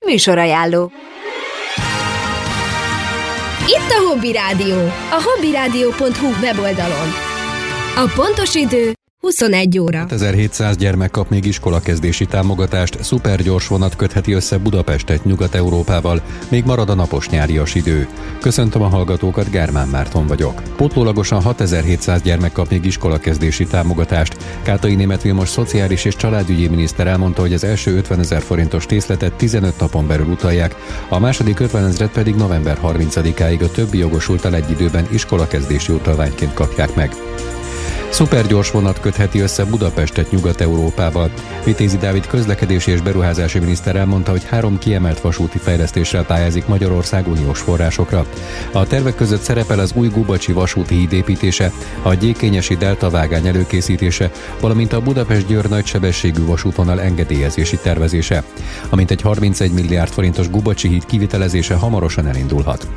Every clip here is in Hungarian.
Műsorajánló. Itt a Hobby Rádió, a hobbyradio.hu weboldalon. A pontos idő 21 óra. 1700 gyermek kap még iskolakezdési támogatást, szupergyors vonat kötheti össze Budapestet Nyugat-Európával, még marad a napos nyárias idő. Köszöntöm a hallgatókat, Gármán Márton vagyok. Pótlólagosan 6700 gyermek kap még iskolakezdési támogatást. Kátai Németh Vilmos szociális és családügyi miniszter elmondta, hogy az első 50 000 forintos tészletet 15 napon belül utalják, a második 50 000 pedig november 30-áig a többi jogosulttal egy időben iskolakezdési utalványként kapják meg. Szupergyors vonat kötheti össze Budapestet Nyugat-Európával. Vitézi Dávid közlekedési és beruházási miniszter elmondta, hogy 3 kiemelt vasúti fejlesztéssel pályázik Magyarország uniós forrásokra. A tervek között szerepel az új Gubacsi vasúti híd építése, a Gyékényesi Delta vágány előkészítése, valamint a Budapest-Győr nagysebességű vasútvonal engedélyezési tervezése. Amint egy 31 milliárd forintos Gubacsi híd kivitelezése hamarosan elindulhat.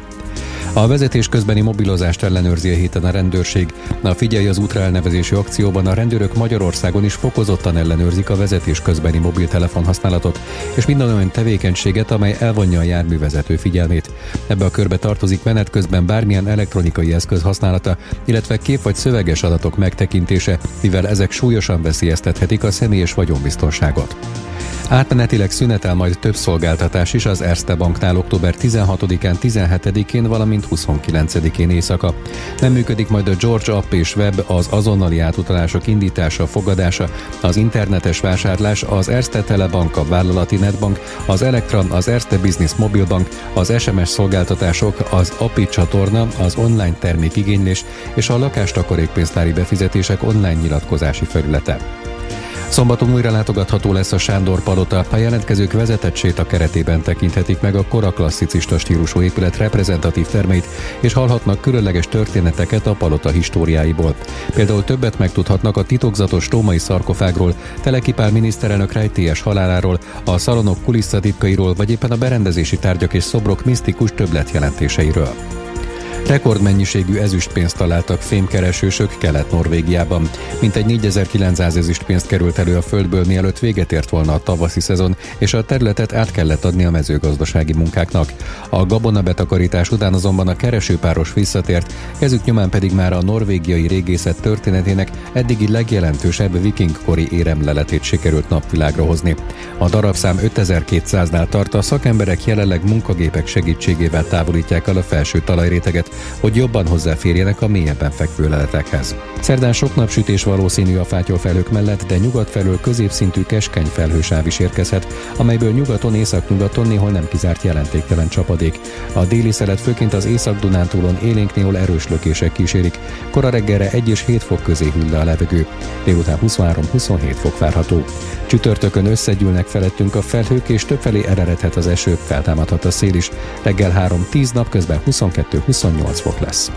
A vezetés közbeni mobilozást ellenőrzi a héten a rendőrség. A Figyelj az útra elnevezésű akcióban a rendőrök Magyarországon is fokozottan ellenőrzik a vezetés közbeni mobiltelefon használatot, és minden olyan tevékenységet, amely elvonja a járművezető figyelmét. Ebbe a körbe tartozik menet közben bármilyen elektronikai eszköz használata, illetve kép vagy szöveges adatok megtekintése, mivel ezek súlyosan veszélyeztethetik a személy- és vagyonbiztonságot. Átmenetileg szünetel majd több szolgáltatás is az Erste Banknál október 16-án, 17-én, valamint 29-én éjszaka. Nem működik majd a George App és Web, az azonnali átutalások indítása, fogadása, az internetes vásárlás, az Erste Telebank, a vállalati netbank, az Elektra, az Erste Business Mobilbank, az SMS szolgáltatások, az API csatorna, az online termékigénylés és a lakástakarékpénztári befizetések online nyilatkozási felülete. Szombaton újra látogatható lesz a Sándor Palota, a jelentkezők vezetett séta keretében tekinthetik meg a kora klasszicista stílusú épület reprezentatív termeit, és hallhatnak különleges történeteket a palota históriáiból. Például többet megtudhatnak a titokzatos római szarkofágról, Teleki Pál miniszterelnök rejtélyes haláláról, a szalonok kulisszatitkairól, vagy éppen a berendezési tárgyak és szobrok misztikus többletjelentéseiről. Rekordmennyiségű ezüstpénzt találtak fémkeresősök Kelet-Norvégiában. Mintegy 4900 ezüstpénzt került elő a földből, mielőtt véget ért volna a tavaszi szezon, és a területet át kellett adni a mezőgazdasági munkáknak. A gabonabetakarítás után azonban a keresőpáros visszatért, kezük nyomán pedig már a norvégiai régészet történetének eddigi legjelentősebb vikingkori éremleletét sikerült napvilágra hozni. A darabszám 5200-nál tart, a szakemberek jelenleg munkagépek segítségével távolítják el a felső talajréteget, hogy jobban hozzáférjenek a mélyebben fekvő leletekhez. Szerdán sok napsütés valószínű a fátyolfelhők mellett, de nyugat felől középszintű keskeny felhősáv is érkezhet, amelyből nyugaton, északnyugaton néhol nem kizárt jelentéktelen csapadék. A déli szelet főként az Észak-Dunántúlon élénk, néhol erős lökések kísérik. Kora reggelre 1 és 7 fok közé hűl le a levegő. Délután 23-27 fok várható. Csütörtökön összegyűlnek felettünk a felhők, és többfelé eredhet az eső, feltámadhat a szél is. Reggel 3-10, napközben 22-28 fok lesz.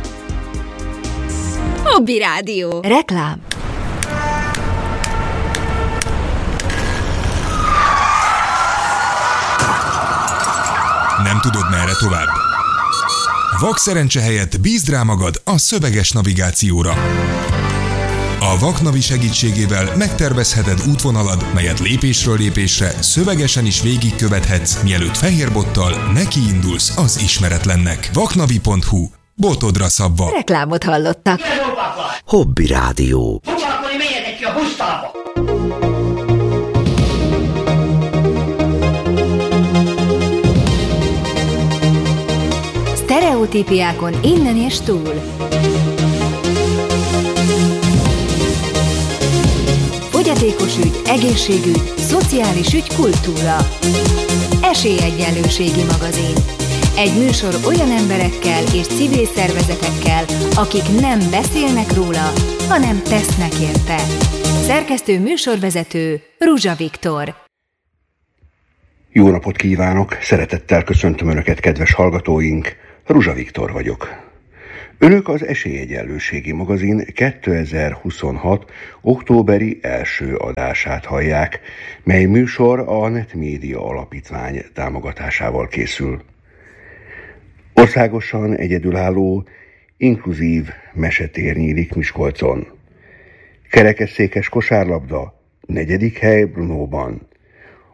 Hobby Rádió. Reklám. Nem tudod, merre tovább? Vakszerencse helyett bízd rá magad a szöveges navigációra. A Vaknavi segítségével megtervezheted útvonalad, melyet lépésről lépésre szövegesen is végigkövethetsz, mielőtt fehérbottal nekiindulsz az ismeretlennek. Vaknavi.hu. Botodra szabva. Reklámot hallottak. Hobby Rádió. Sztereotípiákon innen és túl. Fogyatékos ügy, egészségügy, szociális ügy, kultúra. Esélyegyenlőségi magazin. Egy műsor olyan emberekkel és civil szervezetekkel, akik nem beszélnek róla, hanem tesznek érte. Szerkesztő műsorvezető Ruzsa Viktor. Jó napot kívánok! Szeretettel köszöntöm Önöket, kedves hallgatóink! Ruzsa Viktor vagyok. Önök az Esélyegyenlőségi magazin 2026. októberi első adását hallják, mely műsor a Netmédia Alapítvány támogatásával készül. Országosan egyedülálló, inkluzív mesetér nyílik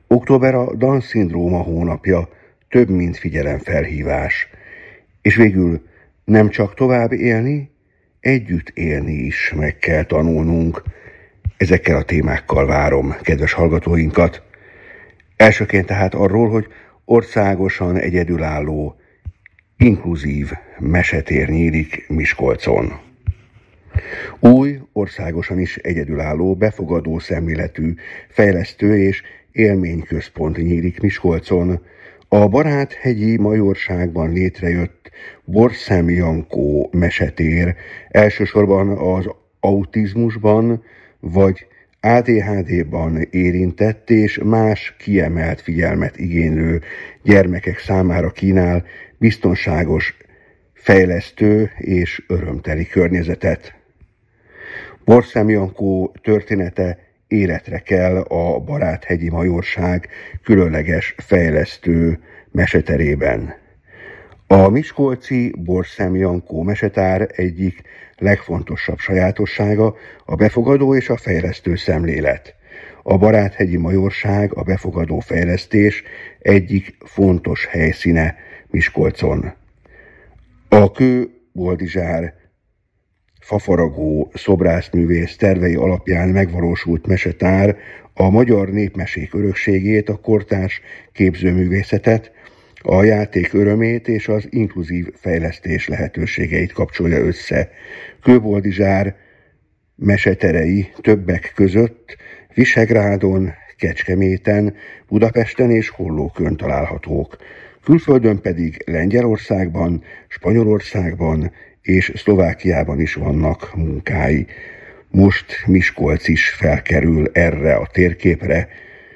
Október a Down-szindróma hónapja, több mint figyelemfelhívás. És végül nem csak tovább élni, együtt élni is meg kell tanulnunk. Ezekkel a témákkal várom kedves hallgatóinkat. Elsőként tehát arról, hogy országosan egyedülálló, inkluzív mesetér nyílik Miskolcon. Új, országosan is egyedülálló, befogadó szemléletű, fejlesztő és élményközpont nyílik Miskolcon. A Baráthegyi Majorságban létrejött Borszem Jankó mesetér elsősorban az autizmusban vagy ADHD-ban érintett és más kiemelt figyelmet igénylő gyermekek számára kínál biztonságos, fejlesztő és örömteli környezetet. Borszem Jankó története életre kell a Baráthegyi Majorság különleges fejlesztő meseterében. A miskolci Borszem Jankó mesetár egyik legfontosabb sajátossága a befogadó és a fejlesztő szemlélet. A Baráthegyi Majorság a befogadó fejlesztés egyik fontos helyszíne Miskolcon. A Kő Boldizsár fafaragó szobrászművész tervei alapján megvalósult mesetár a magyar népmesék örökségét, a kortárs képzőművészetet, a játék örömét és az inkluzív fejlesztés lehetőségeit kapcsolja össze. Kőboldizsár meseterei többek között Visegrádon, Kecskeméten, Budapesten és Hollókön találhatók. Külföldön pedig Lengyelországban, Spanyolországban és Szlovákiában is vannak munkái. Most Miskolc is felkerül erre a térképre.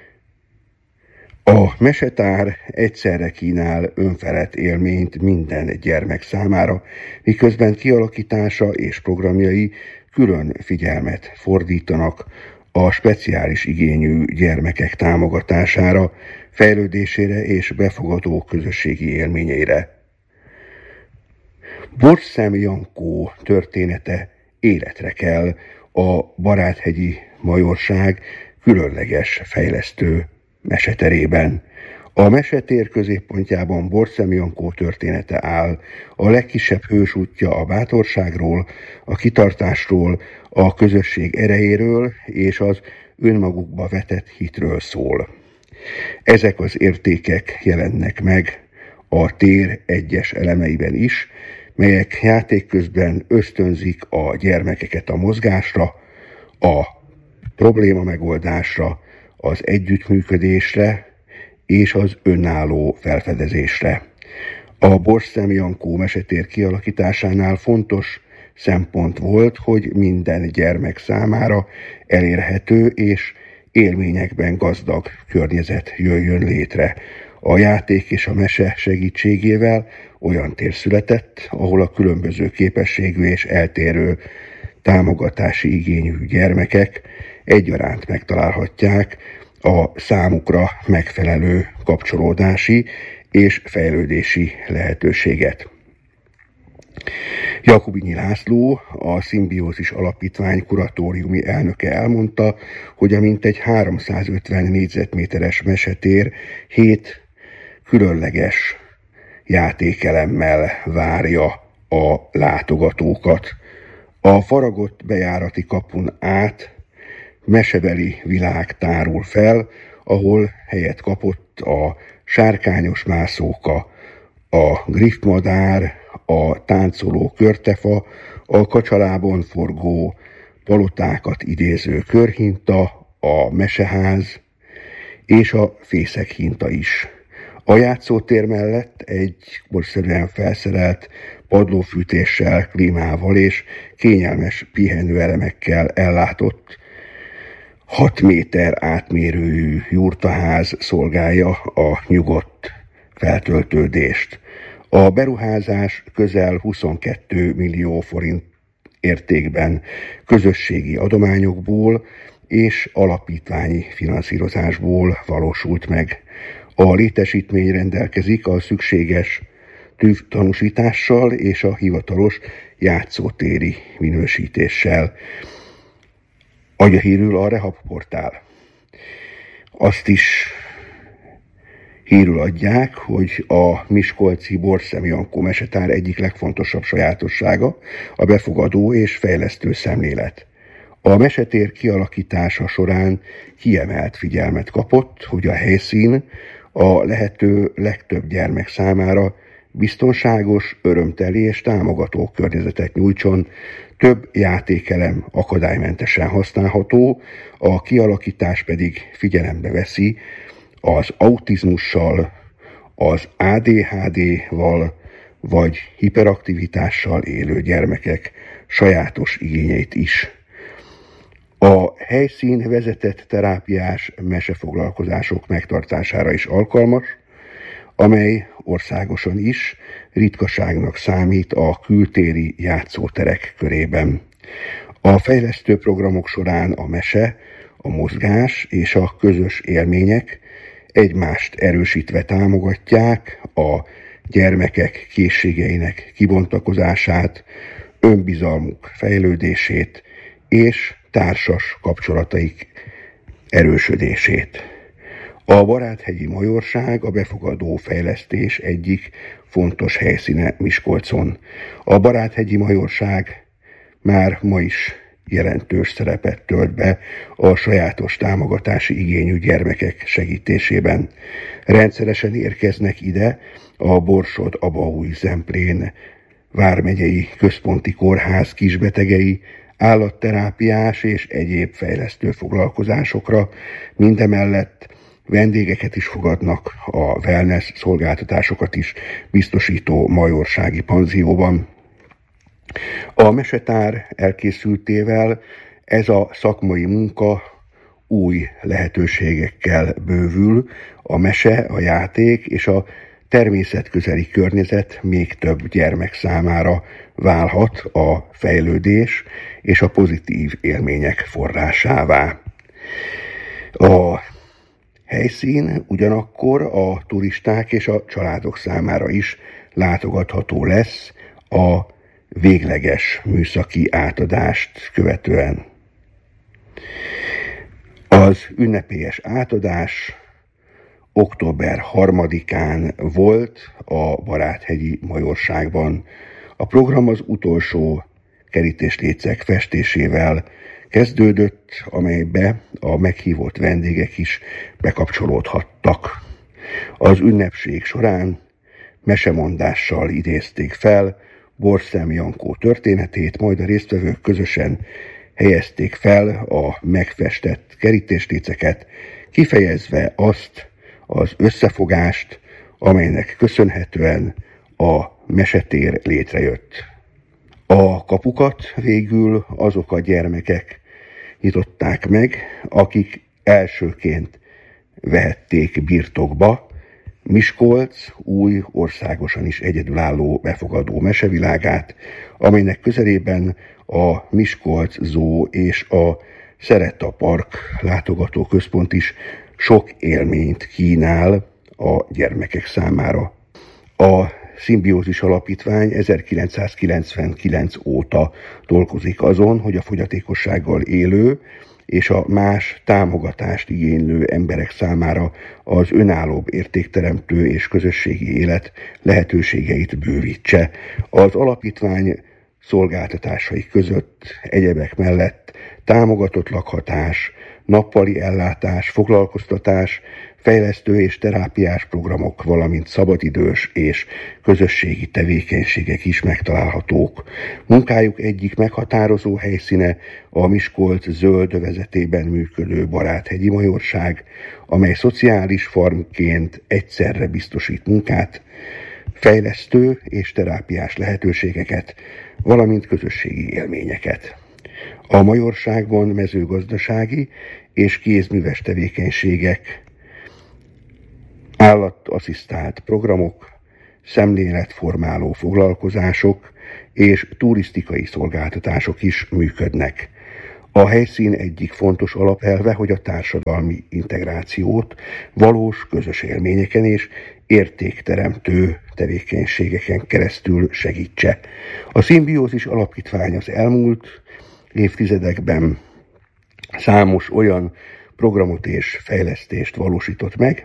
A mesetár egyszerre kínál önfelett élményt minden gyermek számára, miközben kialakítása és programjai külön figyelmet fordítanak a speciális igényű gyermekek támogatására, fejlődésére és befogadó közösségi élményeire. Borszem Jankó története életre kell a Baráthegyi Majorság különleges fejlesztő meseterében. A mesetér középpontjában Borszem Jankó története áll, a legkisebb hős útja a bátorságról, a kitartásról, a közösség erejéről és az önmagukba vetett hitről szól. Ezek az értékek jelennek meg a tér egyes elemeiben is, melyek játék közben ösztönzik a gyermekeket a mozgásra, a probléma megoldásra, az együttműködésre és az önálló felfedezésre. A Borszem Jankó mesetér kialakításánál fontos szempont volt, hogy minden gyermek számára elérhető és élményekben gazdag környezet jöjjön létre. A játék és a mese segítségével olyan tér született, ahol a különböző képességű és eltérő támogatási igényű gyermekek egyaránt megtalálhatják a számukra megfelelő kapcsolódási és fejlődési lehetőséget. Jakubinyi László, a Szimbiózis Alapítvány kuratóriumi elnöke elmondta, hogy a mintegy 350 négyzetméteres mesetér 7 különleges játékelemmel várja a látogatókat. A faragott bejárati kapun át mesebeli világ tárul fel, ahol helyet kapott a sárkányos mászóka, a griffmadár, a táncoló körtefa, a kacsalábon forgó palotákat idéző körhinta, a meseház és a fészekhinta is. A játszótér mellett egy korszerűen felszerelt padlófűtéssel, klímával és kényelmes pihenőelemekkel ellátott 6 méter átmérőjű jurtaház szolgálja a nyugodt feltöltődést. A beruházás közel 22 millió forint értékben közösségi adományokból és alapítványi finanszírozásból valósult meg. A létesítmény rendelkezik a szükséges tűvtanúsítással és a hivatalos játszótéri minősítéssel. Adja hírül a Rehab portál. Azt is Hírül adják, hogy a miskolci Borszem Jankó mesetár egyik legfontosabb sajátossága a befogadó és fejlesztő szemlélet. A mesetér kialakítása során kiemelt figyelmet kapott, hogy a helyszín a lehető legtöbb gyermek számára biztonságos, örömteli és támogató környezetet nyújtson, több játékelem akadálymentesen használható, a kialakítás pedig figyelembe veszi az autizmussal, az ADHD-val vagy hiperaktivitással élő gyermekek sajátos igényeit is. A helyszín vezetett terápiás mesefoglalkozások megtartására is alkalmas, amely országosan is ritkaságnak számít a kültéri játszóterek körében. A fejlesztő programok során a mese, a mozgás és a közös élmények egymást erősítve támogatják a gyermekek készségeinek kibontakozását, önbizalmuk fejlődését és társas kapcsolataik erősödését. A Baráthegyi Majorság a befogadó fejlesztés egyik fontos helyszíne Miskolcon. A Baráthegyi Majorság már ma is jelentős szerepet tölt be a sajátos támogatási igényű gyermekek segítésében. Rendszeresen érkeznek ide a Borsod-Abaúj-Zemplén vármegyei központi kórház kisbetegei, állatterápiás és egyéb fejlesztő foglalkozásokra, mindemellett vendégeket is fogadnak a wellness szolgáltatásokat is biztosító majorsági panzióban. A mesetár elkészültével ez a szakmai munka új lehetőségekkel bővül, a mese, a játék és a természetközeli környezet még több gyermek számára válhat a fejlődés és a pozitív élmények forrásává. A helyszín ugyanakkor a turisták és a családok számára is látogatható lesz a végleges műszaki átadást követően. Az ünnepélyes átadás október 3-án volt a Baráthegyi Majorságban. A program az utolsó kerítéslécek festésével kezdődött, amelybe a meghívott vendégek is bekapcsolódhattak. Az ünnepség során mesemondással idézték fel Borszem Jankó történetét, majd a résztvevők közösen helyezték fel a megfestett kerítésléceket, kifejezve azt az összefogást, amelynek köszönhetően a mesetér létrejött. A kapukat végül azok a gyermekek nyitották meg, akik elsőként vehették birtokba Miskolc új, országosan is egyedülálló befogadó mesevilágát, amelynek közelében a Miskolc Zoo és a Szeretta Park látogatóközpont is sok élményt kínál a gyermekek számára. A Szimbiózis Alapítvány 1999 óta dolgozik azon, hogy a fogyatékossággal élő és a más támogatást igénylő emberek számára az önállóbb értékteremtő és közösségi élet lehetőségeit bővítse. Az alapítvány szolgáltatásai között egyebek mellett támogatott lakhatás, nappali ellátás, foglalkoztatás, fejlesztő és terápiás programok, valamint szabadidős és közösségi tevékenységek is megtalálhatók. Munkájuk egyik meghatározó helyszíne a Miskolc zöld övezetében működő Baráthegyi Majorság, amely szociális farmként egyszerre biztosít munkát, fejlesztő és terápiás lehetőségeket, valamint közösségi élményeket. A majorságban mezőgazdasági és kézműves tevékenységek, állatasszisztált programok, szemléletformáló foglalkozások és turisztikai szolgáltatások is működnek. A helyszín egyik fontos alapelve, hogy a társadalmi integrációt valós közös élményeken és értékteremtő tevékenységeken keresztül segítse. A Szimbiózis Alapítvány az elmúlt évtizedekben számos olyan programot és fejlesztést valósított meg,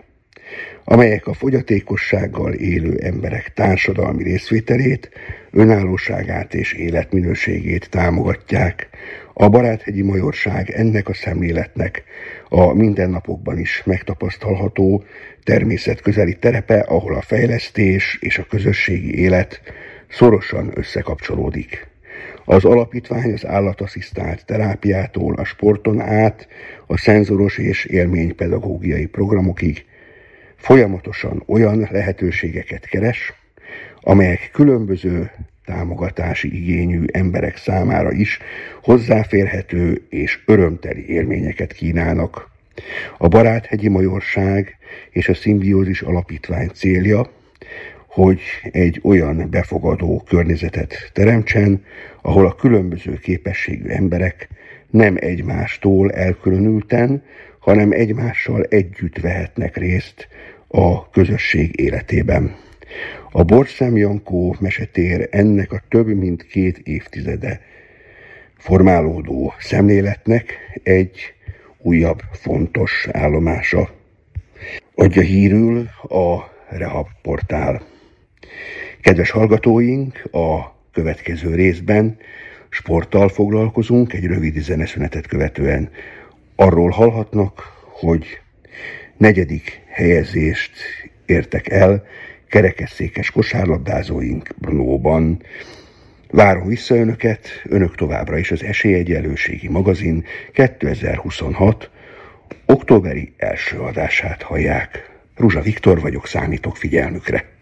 amelyek a fogyatékossággal élő emberek társadalmi részvételét, önállóságát és életminőségét támogatják. A Baráthegyi Majorság ennek a szemléletnek a mindennapokban is megtapasztalható természetközeli terepe, ahol a fejlesztés és a közösségi élet szorosan összekapcsolódik. Az alapítvány az állatasszisztált terápiától a sporton át a szenzoros és élménypedagógiai programokig folyamatosan olyan lehetőségeket keres, amelyek különböző támogatási igényű emberek számára is hozzáférhető és örömteli élményeket kínálnak. A Baráthegyi Majorság és a Szimbiózis Alapítvány célja, hogy egy olyan befogadó környezetet teremtsen, ahol a különböző képességű emberek nem egymástól elkülönülten, hanem egymással együtt vehetnek részt a közösség életében. A Borszem Jankó mesetér ennek a több mint 2 évtizede formálódó szemléletnek egy újabb fontos állomása. Adja hírül a Rehab portál. Kedves hallgatóink, a következő részben sporttal foglalkozunk, egy rövid zeneszünetet követően arról hallhatnak, hogy 4. helyezést értek el kerekesszékes kosárlabdázóink Brnóban. Várom vissza önök továbbra is az Esélyegyenlőségi magazin 2026. októberi első adását hallják. Ruzsa Viktor vagyok, számítok figyelmükre.